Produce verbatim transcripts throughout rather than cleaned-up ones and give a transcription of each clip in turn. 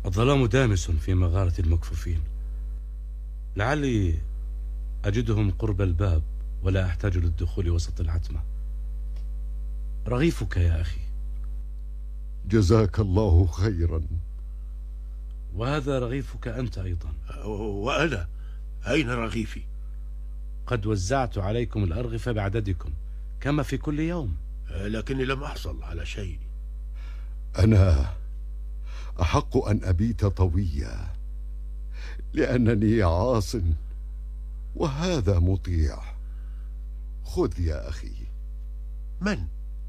الظلام دامس في مغارة المكفوفين، لعلي أجدهم قرب الباب ولا أحتاج للدخول وسط العتمة. رغيفك يا أخي. جزاك الله خيرا. وهذا رغيفك أنت أيضا. وأنا أين رغيفي؟ قد وزعت عليكم الأرغفة بعددكم كما في كل يوم، لكني لم أحصل على شيء. أنا أحق أن أبيت طويا، لأنني عاص وهذا مطيع. خذ يا أخي. من؟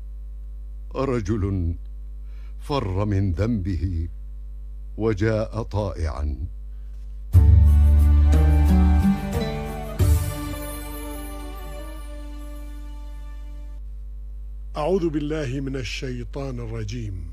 رجل فر من ذنبه وجاء طائعا. أعوذ بالله من الشيطان الرجيم.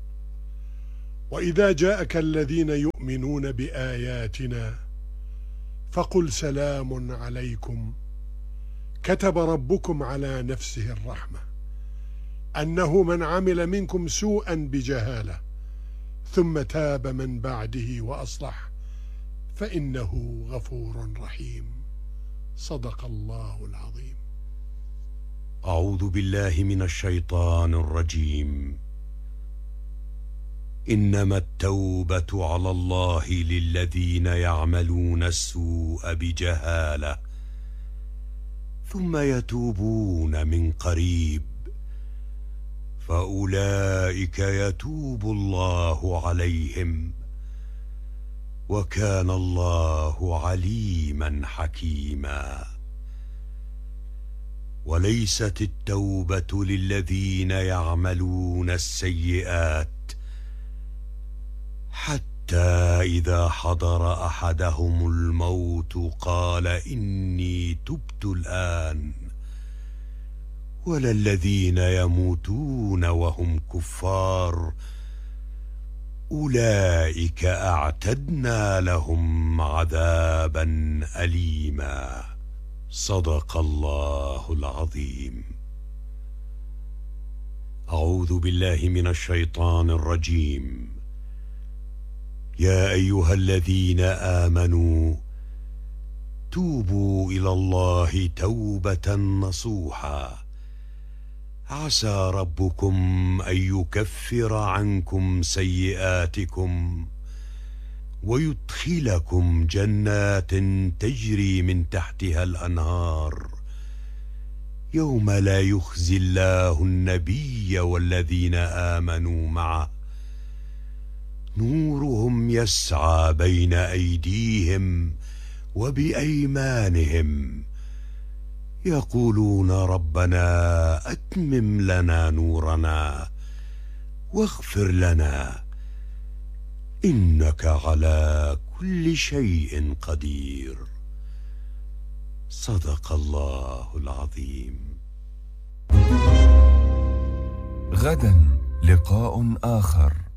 وإذا جاءك الذين يؤمنون بآياتنا فقل سلام عليكم، كتب ربكم على نفسه الرحمة أنه من عمل منكم سوءا بجهالة ثم تاب من بعده وأصلح فإنه غفور رحيم. صدق الله العظيم. أعوذ بالله من الشيطان الرجيم. إنما التوبة على الله للذين يعملون السوء بجهالة ثم يتوبون من قريب فأولئك يتوب الله عليهم وكان الله عليما حكيما. وليست التوبة للذين يعملون السيئات حتى إذا حضر أحدهم الموت قال إني تبت الآن، ولا الذين يموتون وهم كفار أولئك أعتدنا لهم عذابا أليما. صدق الله العظيم. أعوذ بالله من الشيطان الرجيم. يا أيها الذين آمنوا توبوا إلى الله توبة نصوحا عسى ربكم أن يكفر عنكم سيئاتكم ويدخلكم جنات تجري من تحتها الأنهار يوم لا يخزي الله النبي والذين آمنوا معه نورهم يسعى بين أيديهم وبأيمانهم يقولون ربنا أتمم لنا نورنا واغفر لنا إنك على كل شيء قدير. صدق الله العظيم. غدا لقاء آخر.